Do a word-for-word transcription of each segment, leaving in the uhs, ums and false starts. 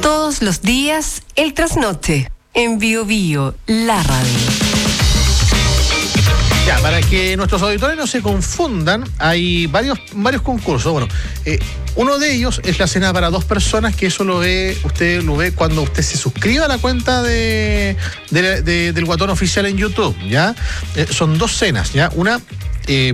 Todos los días, el trasnoche. En Bio Bio, la radio. Ya, para que nuestros auditores no se confundan, hay varios, varios concursos. Bueno, eh, uno de ellos es la cena para dos personas, que eso lo ve, usted lo ve cuando usted se suscriba a la cuenta de, de, de, del Guatón Oficial en YouTube, ¿ya? Eh, son dos cenas, ¿ya? Una eh,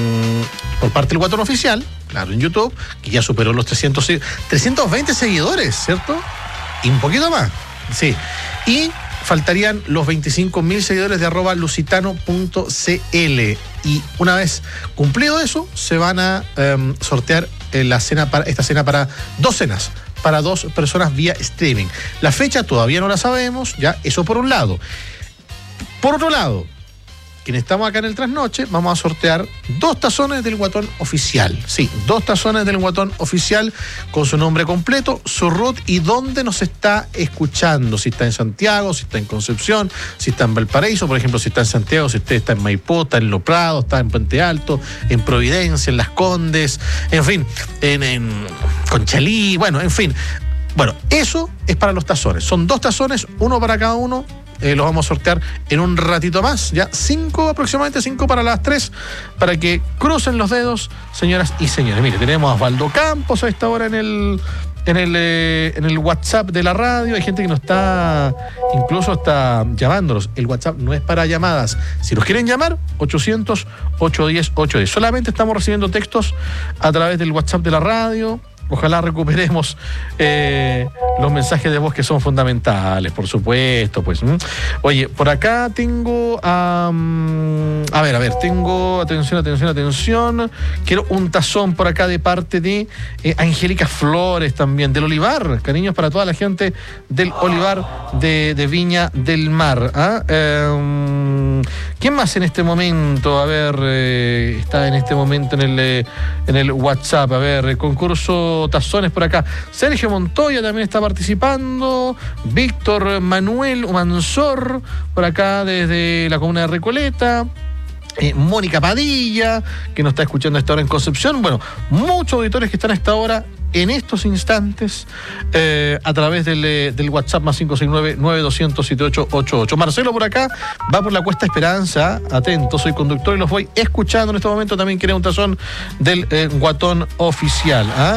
por parte del Guatón Oficial, claro, en YouTube, que ya superó los trescientos, trescientos veinte seguidores, ¿cierto? Y un poquito más, sí. Y faltarían los veinticinco mil seguidores de arroba lusitano punto cl. Y una vez cumplido eso, se van a um, sortear eh, la cena para, esta cena para dos cenas, para dos personas vía streaming. La fecha todavía no la sabemos, ya, eso por un lado. Por otro lado, quienes estamos acá en el Trasnoche, vamos a sortear dos tazones del Guatón Oficial. Sí, dos tazones del Guatón Oficial con su nombre completo, su root y dónde nos está escuchando. Si está en Santiago, si está en Concepción, si está en Valparaíso, por ejemplo, si está en Santiago, si usted está en Maipú, está en Los Prados, está en Puente Alto, en Providencia, en Las Condes, en fin, en, en Conchalí, bueno, en fin. Bueno, eso es para los tazones. Son dos tazones, uno para cada uno. Eh, los vamos a sortear en un ratito más, ya cinco, aproximadamente cinco para las tres, para que crucen los dedos, señoras y señores. Mire, tenemos a Osvaldo Campos a esta hora en el, en el, eh, en el WhatsApp de la radio. Hay gente que nos está, incluso está llamándonos. El WhatsApp no es para llamadas. Si nos quieren llamar, ochocientos, ochocientos diez, ochocientos diez. Solamente estamos recibiendo textos a través del WhatsApp de la radio. Ojalá recuperemos eh, los mensajes de voz, que son fundamentales, por supuesto, pues. ¿m? Oye, por acá tengo um, a ver, a ver, tengo, atención, atención, atención. Quiero un tazón por acá de parte de eh, Angélica Flores también, del Olivar. Cariños para toda la gente del Olivar de, de Viña del Mar. ¿ah? Eh, ¿Quién más en este momento? A ver, eh, está en este momento en el, eh, en el WhatsApp. A ver, eh, concurso tazones por acá. Sergio Montoya también está participando. Víctor Manuel Mansor por acá desde la comuna de Recoleta. Eh, Mónica Padilla, que nos está escuchando a esta hora en Concepción. Bueno, muchos auditores que están a esta hora en estos instantes eh, a través del, eh, del WhatsApp más cinco seis nueve, nueve dos cero cero, siete ocho ocho ocho. Marcelo por acá va por la Cuesta Esperanza. Atento, soy conductor y los voy escuchando en este momento. También quiere un tazón del eh, Guatón Oficial. ¿ah?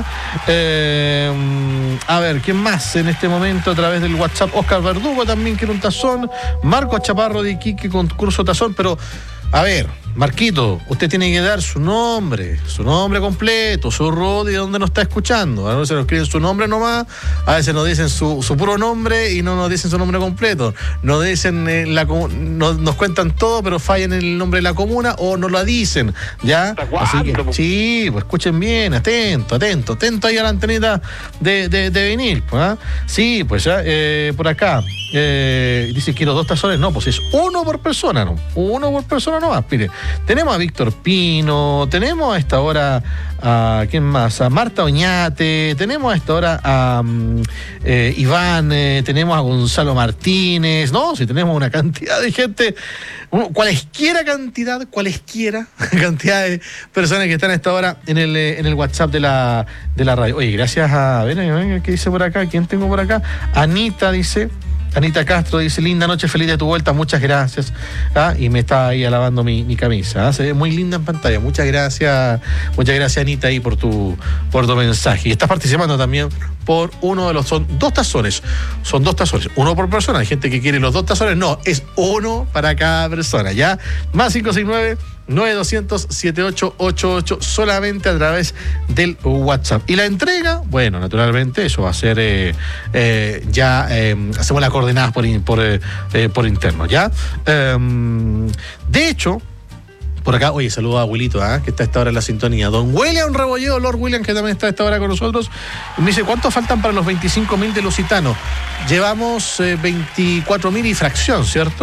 Eh, a ver, ¿quién más en este momento a través del WhatsApp? Oscar Verdugo también quiere un tazón. Marco Chaparro de Iquique, concurso tazón, pero a ver, Marquito, usted tiene que dar su nombre, su nombre completo, su root y de dónde nos está escuchando. A veces nos escriben su nombre nomás, a veces nos dicen su, su puro nombre y no nos dicen su nombre completo. Nos dicen eh, la, nos, nos cuentan todo, pero fallan en el nombre de la comuna o no lo dicen, ¿ya? Así que, sí, pues escuchen bien, atento, atento, atento ahí a la antenita de, de, de vinil. ¿ah? Sí, pues ya, eh, por acá, eh, dice quiero dos tazones, no, pues es uno por persona, ¿no? Uno por persona nomás, mire. Tenemos a Víctor Pino, tenemos a esta hora a, ¿quién más? A Marta Oñate, tenemos a esta hora a um, eh, Iván, eh, tenemos a Gonzalo Martínez, no, si tenemos una cantidad de gente, cualesquiera cantidad, cualesquiera cantidad de personas que están a esta hora en el, en el WhatsApp de la, de la radio. Oye, gracias a, a ver, a ver, ¿qué dice por acá? ¿Quién tengo por acá? Anita dice... Anita Castro dice, linda noche, feliz de tu vuelta, muchas gracias. ¿Ah? Y me está ahí alabando mi, mi camisa. ¿ah? Se ve muy linda en pantalla. Muchas gracias, muchas gracias, Anita, ahí por tu, por tu mensaje. Y estás participando también por uno de los, son dos tazones. Son dos tazones, uno por persona. Hay gente que quiere los dos tazones. No, es uno para cada persona, ¿ya? Más cinco seis nueve, nueve dos cero cero, siete ocho ocho ocho, solamente a través del WhatsApp. Y la entrega, bueno, naturalmente, eso va a ser eh, eh, ya, eh, hacemos las coordenadas por, por, eh, por interno, ¿ya? Eh, de hecho, por acá, oye, saludo a abuelito, ¿eh? que está a esta hora en la sintonía. Don William Rebolledo, Lord William, que también está a esta hora con nosotros. Y me dice, ¿cuántos faltan para los veinticinco mil de Lusitano? Llevamos eh, veinticuatro mil y fracción, ¿cierto?